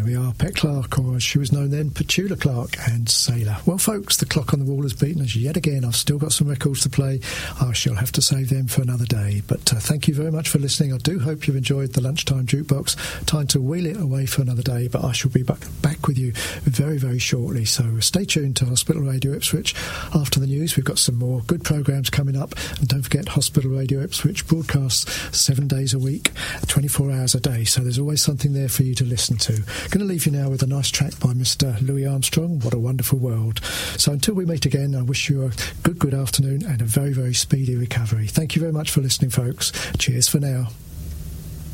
we are, Pet Clark, or as she was known then, Petula Clark, and Sailor. Well, folks, the clock on the wall has beaten us yet again. I've still got some records to play. I shall have to save them for another day. But thank you very much for listening. I do hope you've enjoyed the Lunchtime Jukebox. Time to wheel it away for another day, but I shall be back with you very, very shortly. So stay tuned to Hospital Radio Ipswich. After the news, we've got some more good programmes coming up. And don't forget, Hospital Radio Ipswich broadcasts 7 days a week, 24 hours a day. So there's always something there for you to listen to. Going to leave you now with a nice track by Mr. Louis Armstrong, What a Wonderful World. So until we meet again, I wish you a good afternoon and a very, very speedy recovery. Thank you very much for listening, folks. Cheers for now.